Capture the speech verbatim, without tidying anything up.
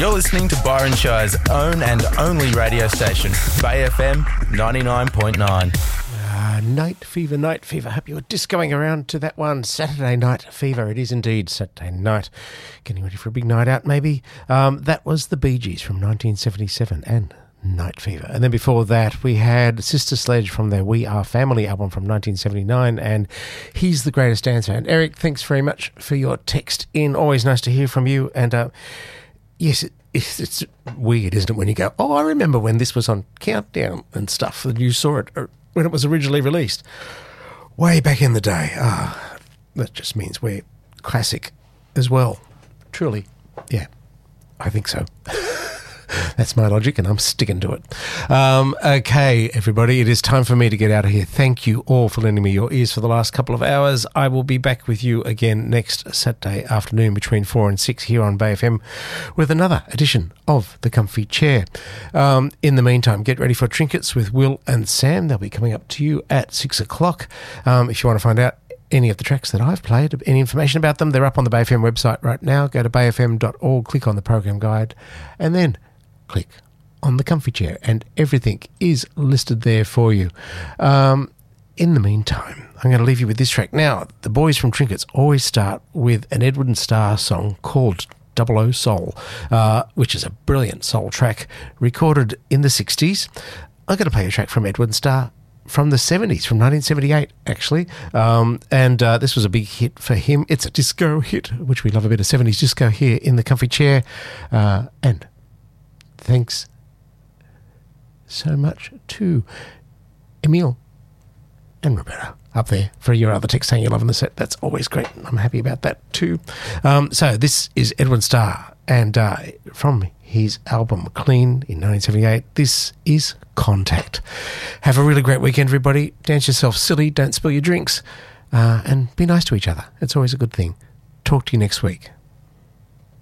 You're listening to Byron Shire's own and only radio station, Bay F M ninety-nine point nine. Uh, night Fever, Night Fever. Hope you were discoing around to that one. Saturday Night Fever. It is indeed Saturday night. Getting ready for a big night out, maybe. Um, that was the Bee Gees from nineteen seventy-seven and Night Fever. And then before that, we had Sister Sledge from their We Are Family album from nineteen seventy-nine, and He's the Greatest Dancer. And Eric, thanks very much for your text in. Always nice to hear from you. And uh, yes, it, it's, it's weird, isn't it, when you go, oh, I remember when this was on Countdown and stuff, and you saw it when it was originally released. Way back in the day. Ah, that just means we're classic as well. Truly. Yeah, I think so. That's my logic, and I'm sticking to it. Um, okay, everybody, it is time for me to get out of here. Thank you all for lending me your ears for the last couple of hours. I will be back with you again next Saturday afternoon between four and six here on Bay F M with another edition of The Comfy Chair. Um, in the meantime, get ready for Trinkets with Will and Sam. They'll be coming up to you at six o'clock. Um, if you want to find out any of the tracks that I've played, any information about them, they're up on the Bay F M website right now. Go to bay f m dot org, click on the program guide, and then click on the Comfy Chair, and everything is listed there for you. Um, in the meantime, I'm going to leave you with this track. Now, the boys from Trinkets always start with an Edward and Starr song called Double O Soul, uh, which is a brilliant soul track recorded in the sixties. I'm going to play a track from Edward and Starr from the seventies, from nineteen seventy-eight, actually. Um, and uh, this was a big hit for him. It's a disco hit, which we love a bit of seventies disco here in the Comfy Chair. Uh, and thanks so much to Emil and Roberta up there for your other text saying you're loving the set. That's always great. I'm happy about that too. Um, so this is Edward Starr, and uh, from his album Clean in nineteen seventy-eight, this is Contact. Have a really great weekend, everybody. Dance yourself silly, don't spill your drinks, uh, and be nice to each other. It's always a good thing. Talk to you next week.